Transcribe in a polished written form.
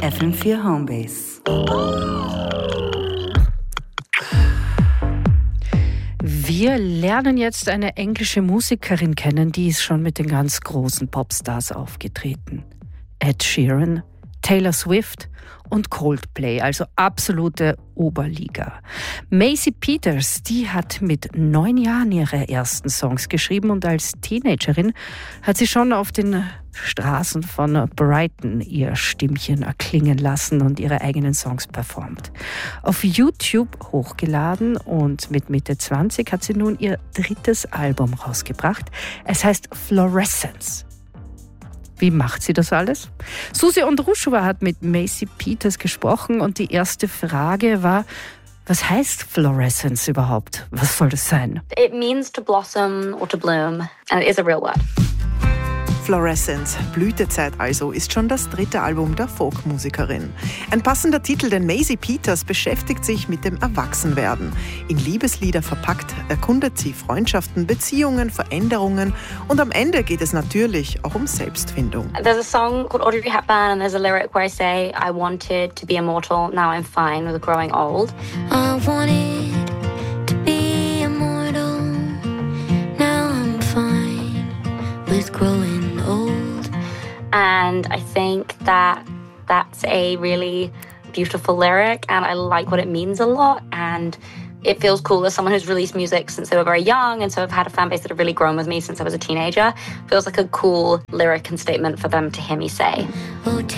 FM4 Homebase. Wir lernen jetzt eine englische Musikerin kennen, die ist schon mit den ganz großen Popstars aufgetreten. Ed Sheeran, Taylor Swift und Coldplay, also absolute Oberliga. Maisie Peters, die hat mit 9 Jahren ihre ersten Songs geschrieben und als Teenagerin hat sie schon auf den Straßen von Brighton ihr Stimmchen erklingen lassen und ihre eigenen Songs performt. Auf YouTube hochgeladen und mit Mitte 20 hat sie nun ihr 3. Album rausgebracht. Es heißt Fluorescence. Wie macht sie das alles? Susi Ondrushova hat mit Maisie Peters gesprochen und die erste Frage war, was heißt Fluorescence überhaupt? Was soll das sein? It means to blossom or to bloom, and it is a real word. Fluorescence, Blütezeit also, ist schon das 3. Album der Folkmusikerin. Ein passender Titel, denn Maisie Peters beschäftigt sich mit dem Erwachsenwerden. In Liebeslieder verpackt erkundet sie Freundschaften, Beziehungen, Veränderungen und am Ende geht es natürlich auch um Selbstfindung. There's a song called Audrey Hepburn and there's a lyric where I say, I wanted to be immortal, now I'm fine with growing old. I wanted to be immortal, now I'm fine with growing old. And I think that that's a really beautiful lyric and I like what it means a lot, and it feels cool as someone who's released music since they were very young, and so I've had a fan base that have really grown with me since I was a teenager. Feels like a cool lyric and statement for them to hear me say.